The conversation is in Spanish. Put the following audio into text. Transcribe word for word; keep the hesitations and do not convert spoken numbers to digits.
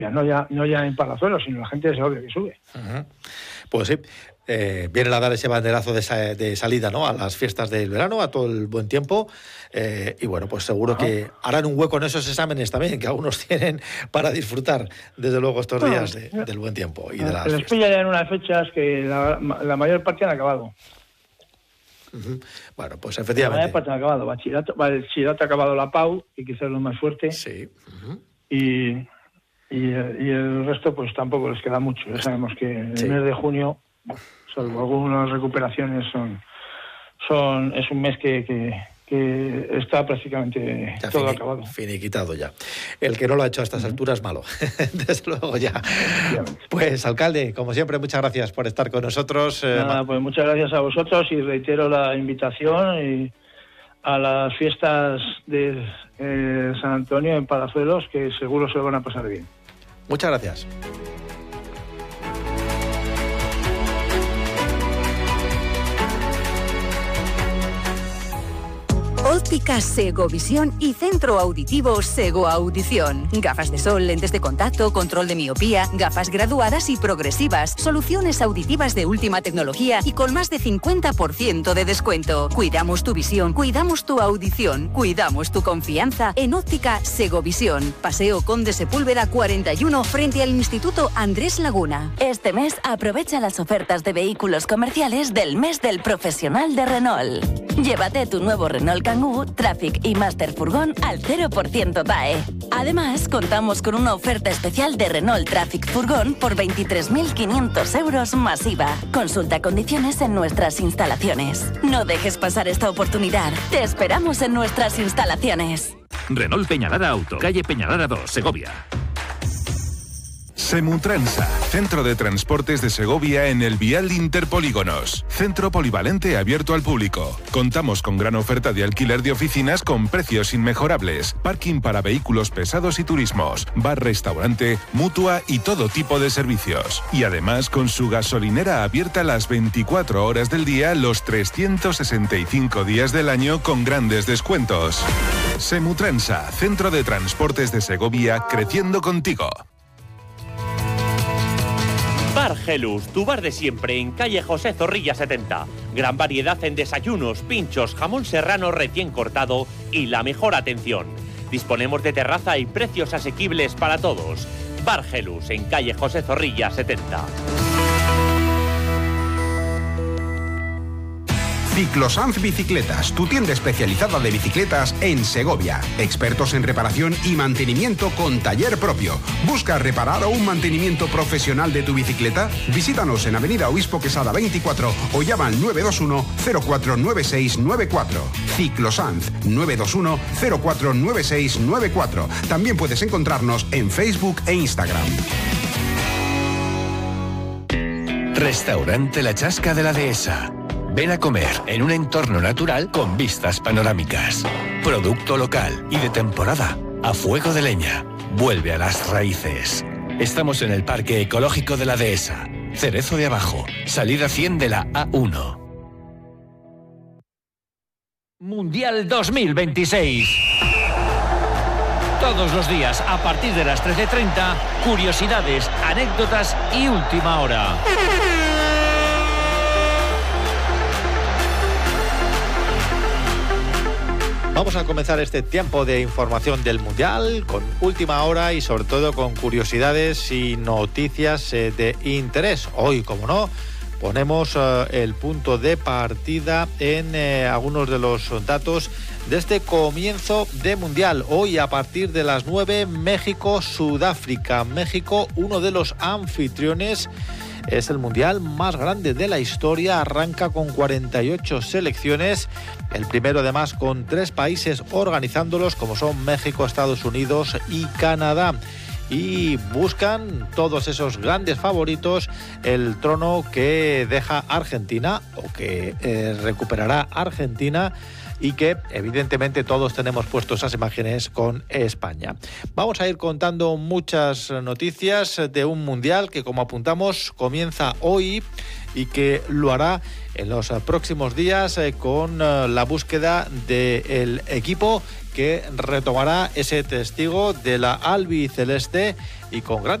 no ya, no ya en Palazuelos, sino la gente de Segovia que sube. Uh-huh. Pues sí. Eh, vienen a dar ese banderazo de, sa- de salida, ¿no?, a las fiestas del verano, a todo el buen tiempo, eh, y bueno, pues seguro Ajá. que harán un hueco en esos exámenes también, que algunos tienen para disfrutar, desde luego, estos bueno, días de, del buen tiempo y de las les fiestas. pilla ya en unas fechas que la, la mayor parte han acabado. Uh-huh. Bueno, pues efectivamente. La mayor parte han acabado. Bachillerato, bachillerato ha acabado la P A U, que quizás es lo más fuerte. Sí. Uh-huh. Y, y, y el resto, pues tampoco les queda mucho. Ya sabemos que en sí. el mes de junio, salvo algunas recuperaciones, son, son es un mes que, que, que está prácticamente ya todo fini, acabado. Finiquitado ya. El que no lo ha hecho a estas uh-huh. alturas, malo. Desde luego ya. Pues, alcalde, como siempre, muchas gracias por estar con nosotros. Nada, pues muchas gracias a vosotros y reitero la invitación y a las fiestas de eh, San Antonio en Palazuelos, que seguro se lo van a pasar bien. Muchas gracias. Óptica Segovisión y Centro Auditivo Sego Audición. Gafas de sol, lentes de contacto, control de miopía, gafas graduadas y progresivas, soluciones auditivas de última tecnología y con más de cincuenta por ciento de descuento. Cuidamos tu visión, cuidamos tu audición, cuidamos tu confianza en Óptica Segovisión. Paseo Conde Sepúlveda cuarenta y uno frente al Instituto Andrés Laguna. Este mes aprovecha las ofertas de vehículos comerciales del mes del profesional de Renault. Llévate tu nuevo Renault Kangoo, Traffic y Master Furgón al cero por ciento T A E. Además, contamos con una oferta especial de Renault Traffic Furgón por veintitrés mil quinientos euros masiva. Consulta condiciones en nuestras instalaciones. No dejes pasar esta oportunidad. Te esperamos en nuestras instalaciones. Renault Peñalara Auto, calle Peñalara dos, Segovia. Semutransa, centro de transportes de Segovia en el Vial Interpolígonos. Centro polivalente abierto al público. Contamos con gran oferta de alquiler de oficinas con precios inmejorables. Parking para vehículos pesados y turismos. Bar, restaurante, mutua y todo tipo de servicios. Y además con su gasolinera abierta las veinticuatro horas del día, los trescientos sesenta y cinco días del año con grandes descuentos. Semutransa, centro de transportes de Segovia, creciendo contigo. Bar Gelus, tu bar de siempre en calle José Zorrilla setenta. Gran variedad en desayunos, pinchos, jamón serrano recién cortado y la mejor atención. Disponemos de terraza y precios asequibles para todos. Bar Gelus en calle José Zorrilla setenta. Ciclosanz Bicicletas, tu tienda especializada de bicicletas en Segovia. Expertos en reparación y mantenimiento con taller propio. ¿Buscas reparar o un mantenimiento profesional de tu bicicleta? Visítanos en Avenida Obispo Quesada veinticuatro o llama al nueve dos uno cero cuatro nueve seis nueve cuatro. Ciclosanz nueve dos uno cero cuatro nueve seis nueve cuatro. También puedes encontrarnos en Facebook e Instagram. Restaurante La Chasca de la Dehesa. Ven a comer en un entorno natural con vistas panorámicas. Producto local y de temporada. A fuego de leña. Vuelve a las raíces. Estamos en el Parque Ecológico de la Dehesa. Cerezo de Abajo. Salida cien de la A uno. Mundial dos mil veintiséis. Todos los días, a partir de las trece treinta, curiosidades, anécdotas y última hora. Vamos a comenzar este tiempo de información del Mundial con última hora y sobre todo con curiosidades y noticias eh, de interés. Hoy, como no, ponemos eh, el punto de partida en eh, algunos de los datos de este comienzo de Mundial. Hoy, a partir de las nueve, México-Sudáfrica. México, uno de los anfitriones. Es el mundial más grande de la historia, arranca con cuarenta y ocho selecciones, el primero además con tres países organizándolos como son México, Estados Unidos y Canadá. Y buscan todos esos grandes favoritos el trono que deja Argentina o que eh, recuperará Argentina y que evidentemente todos tenemos puestos esas imágenes con España. Vamos a ir contando muchas noticias de un mundial que, como apuntamos, comienza hoy y que lo hará en los próximos días eh, con eh, la búsqueda del equipo que retomará ese testigo de la albiceleste y con gran